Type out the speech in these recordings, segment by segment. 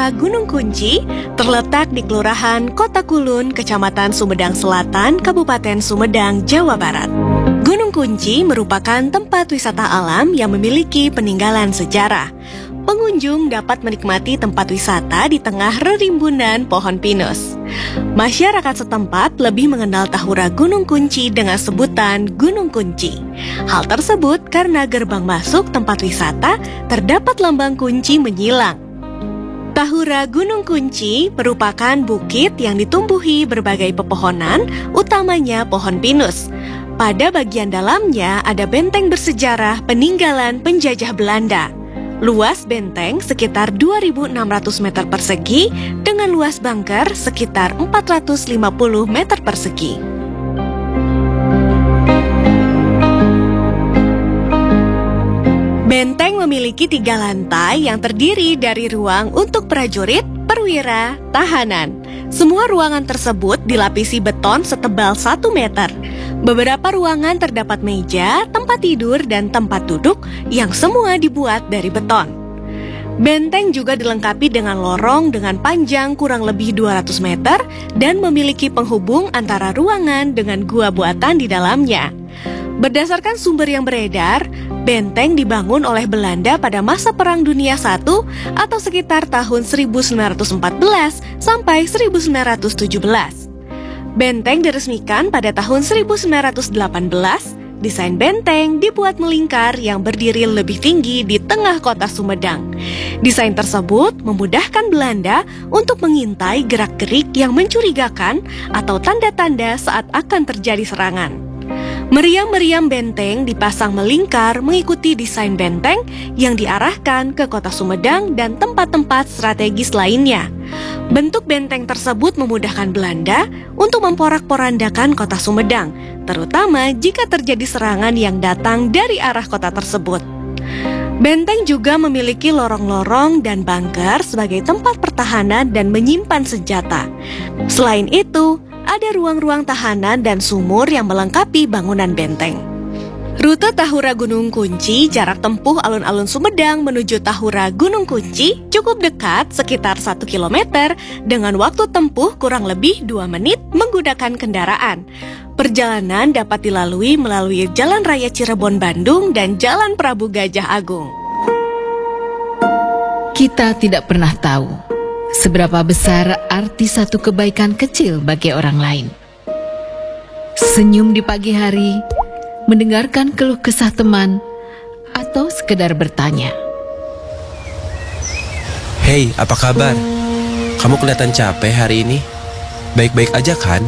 Tahura Gunung Kunci terletak di Kelurahan Kota Kulun, Kecamatan Sumedang Selatan, Kabupaten Sumedang, Jawa Barat. Gunung Kunci merupakan tempat wisata alam yang memiliki peninggalan sejarah. Pengunjung dapat menikmati tempat wisata di tengah rerimbunan pohon pinus. Masyarakat setempat lebih mengenal Tahura Gunung Kunci dengan sebutan Gunung Kunci. Hal tersebut karena gerbang masuk tempat wisata terdapat lambang kunci menyilang. Tahura Gunung Kunci merupakan bukit yang ditumbuhi berbagai pepohonan, utamanya pohon pinus. Pada bagian dalamnya ada benteng bersejarah peninggalan penjajah Belanda. Luas benteng sekitar 2.600 meter persegi dengan luas bunker sekitar 450 meter persegi. Benteng memiliki 3 lantai yang terdiri dari ruang untuk prajurit, perwira, tahanan. Semua ruangan tersebut dilapisi beton setebal 1 meter. Beberapa ruangan terdapat meja, tempat tidur, dan tempat duduk yang semua dibuat dari beton. Benteng juga dilengkapi dengan lorong dengan panjang kurang lebih 200 meter dan memiliki penghubung antara ruangan dengan gua buatan di dalamnya. Berdasarkan sumber yang beredar, benteng dibangun oleh Belanda pada masa Perang Dunia I atau sekitar tahun 1914 sampai 1917. Benteng diresmikan pada tahun 1918. Desain benteng dibuat melingkar yang berdiri lebih tinggi di tengah kota Sumedang. Desain tersebut memudahkan Belanda untuk mengintai gerak-gerik yang mencurigakan atau tanda-tanda saat akan terjadi serangan. Meriam-meriam benteng dipasang melingkar mengikuti desain benteng yang diarahkan ke kota Sumedang dan tempat-tempat strategis lainnya. Bentuk benteng tersebut memudahkan Belanda untuk memporak-porandakan kota Sumedang, terutama jika terjadi serangan yang datang dari arah kota tersebut. Benteng juga memiliki lorong-lorong dan bunker sebagai tempat pertahanan dan menyimpan senjata. Selain itu, ada ruang-ruang tahanan dan sumur yang melengkapi bangunan benteng. Rute Tahura Gunung Kunci, jarak tempuh alun-alun Sumedang menuju Tahura Gunung Kunci cukup dekat, sekitar 1 km, dengan waktu tempuh kurang lebih 2 menit menggunakan kendaraan. Perjalanan dapat dilalui melalui Jalan Raya Cirebon Bandung dan Jalan Prabu Gajah Agung. Kita tidak pernah tahu seberapa besar arti satu kebaikan kecil bagi orang lain. Senyum di pagi hari, mendengarkan keluh kesah teman, atau sekedar bertanya. Hei, apa kabar? Kamu kelihatan capek hari ini. Baik-baik aja kan?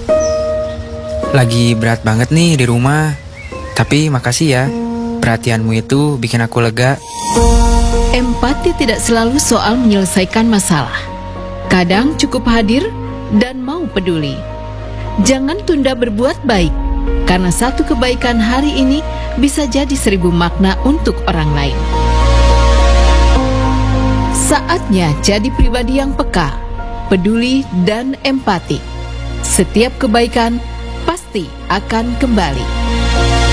Lagi berat banget nih di rumah. Tapi makasih ya, perhatianmu itu bikin aku lega. Empati tidak selalu soal menyelesaikan masalah. Kadang cukup hadir dan mau peduli. Jangan tunda berbuat baik, karena satu kebaikan hari ini bisa jadi 1000 makna untuk orang lain. Saatnya jadi pribadi yang peka, peduli, dan empati. Setiap kebaikan pasti akan kembali.